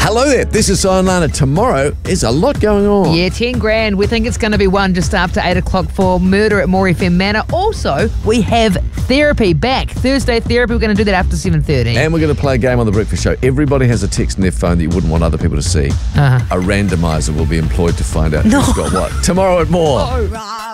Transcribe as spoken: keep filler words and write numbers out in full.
Hello there, this is Silent Tomorrow is a lot going on. Yeah, ten grand. We think it's going to be one just after eight o'clock for Murder at More F M Manor. Also, we have therapy back. Thursday therapy, we're going to do that after seven thirty. And we're going to play a game on The Breakfast Show. Everybody has a text in their phone that you wouldn't want other people to see. Uh-huh. A randomizer will be employed to find out No. who's got what. Tomorrow at More. Oh.